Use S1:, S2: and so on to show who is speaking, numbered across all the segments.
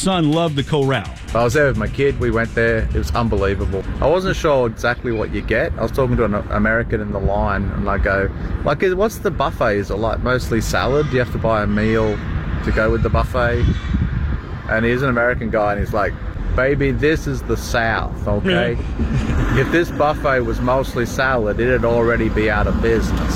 S1: son loved the Corral.
S2: I was there with my kid. We went there. It was unbelievable. I wasn't sure exactly what you get. I was talking to an American in the line, and I go, like, what's the buffet? Is it like mostly salad? Do you have to buy a meal to go with the buffet? And he's an American guy, and he's like, baby, this is the South, okay? If this buffet was mostly salad, it'd already be out of business.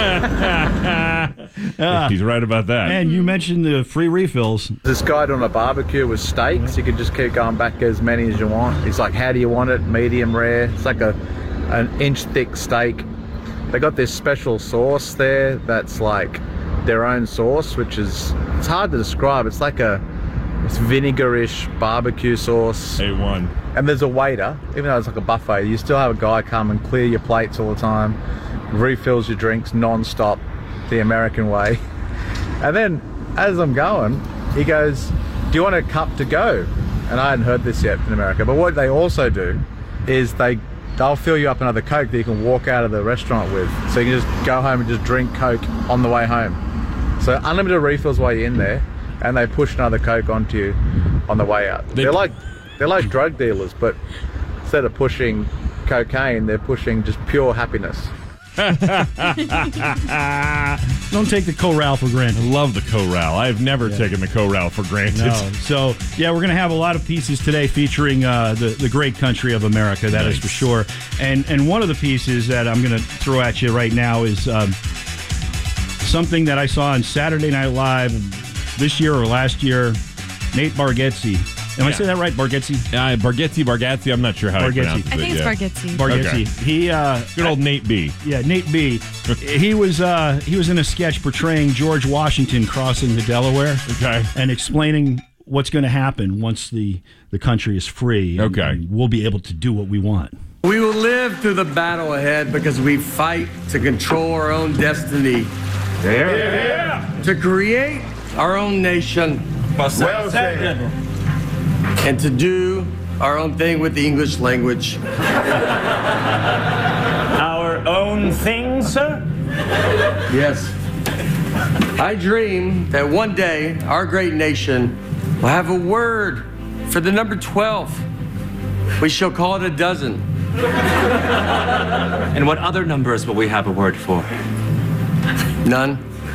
S3: He's right about that.
S1: And you mentioned the free refills.
S2: This guy doing a barbecue with steaks. You can just keep going back as many as you want. He's like, how do you want it? Medium rare. It's like an inch thick steak. They got this special sauce there that's like their own sauce, which is, it's hard to describe. It's like it's vinegarish barbecue sauce.
S3: A1.
S2: And there's a waiter, even though it's like a buffet, you still have a guy come and clear your plates all the time, refills your drinks non-stop, the American way. And then, as I'm going, he goes, do you want a cup to go? And I hadn't heard this yet in America, but what they also do is they'll fill you up another Coke that you can walk out of the restaurant with. So you can just go home and just drink Coke on the way home. So unlimited refills while you're in there, and they push another Coke onto you on the way out. They're like drug dealers, but instead of pushing cocaine, they're pushing just pure happiness.
S1: Don't take the Corral for granted.
S3: I love the Corral. I've never taken the Corral for granted.
S1: No. So, yeah, we're going to have a lot of pieces today featuring the great country of America, that is for sure. And one of the pieces that I'm going to throw at you right now is something that I saw on Saturday Night Live this year or last year. Nate Bargatze. Am I saying that right? Bargatze?
S3: Bargatze. I'm not sure how to pronounce it.
S4: I think it's Bargatze.
S1: Bargatze.
S3: Okay. Good old Nate B.
S1: Yeah, Nate B. He was in a sketch portraying George Washington crossing the Delaware.
S3: Okay.
S1: And explaining what's going to happen once the country is free. And we'll be able to do what we want.
S5: We will live through the battle ahead because we fight to control our own destiny.
S3: Yeah.
S5: To create our own nation.
S3: Well said.
S5: And to do our own thing with the English language.
S6: Our own thing, sir?
S5: Yes. I dream that one day our great nation will have a word for the number 12. We shall call it a dozen.
S6: And what other numbers will we have a word for?
S5: None.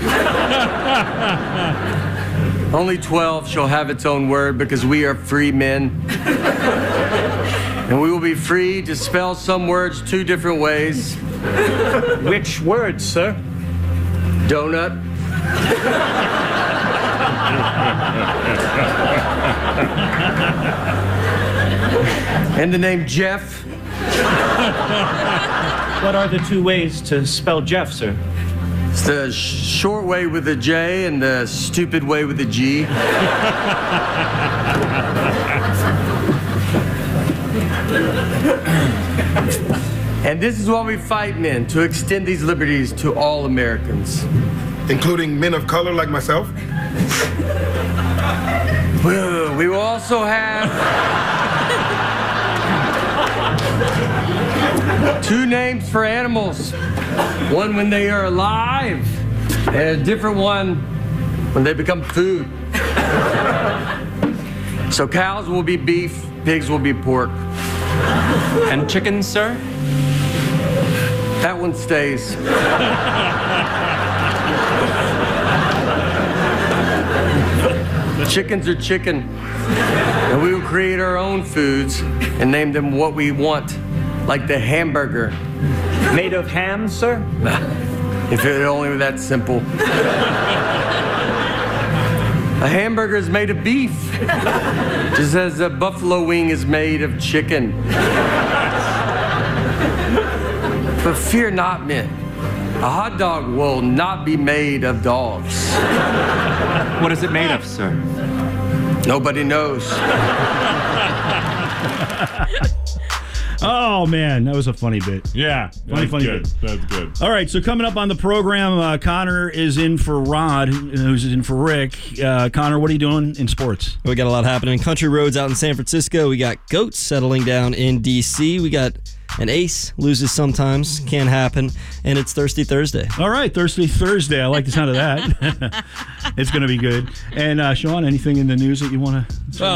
S5: Only 12 shall have its own word because we are free men. And we will be free to spell some words 2 different ways.
S6: Which words, sir?
S5: Donut. And the name Jeff.
S6: What are the 2 ways to spell Jeff, sir?
S5: It's the short way with a J and the stupid way with a G. And this is why we fight, men, to extend these liberties to all Americans.
S7: Including men of color like myself?
S5: We will also have 2 names for animals. One when they are alive, and a different one when they become food. So cows will be beef, pigs will be pork.
S6: And chickens, sir?
S5: That one stays. Chickens are chicken, and we will create our own foods and name them what we want, like the hamburger.
S6: Made of ham, sir?
S5: If it only were that simple. A hamburger is made of beef, just as a buffalo wing is made of chicken. But fear not, men. A hot dog will not be made of dogs.
S6: What is it made of, sir?
S5: Nobody knows.
S1: Oh, man, that was a funny bit.
S3: Yeah.
S1: Funny bit.
S3: That's good.
S1: All right, so coming up on the program, Connor is in for Rod, who's in for Rick. Connor, what are you doing in sports?
S8: We got a lot happening. Country roads out in San Francisco. We got goats settling down in D.C. We got an ace loses sometimes, can happen, and it's Thirsty Thursday.
S1: All right, Thirsty Thursday. I like the sound of that. It's going to be good. And Sean, anything in the news that you want to?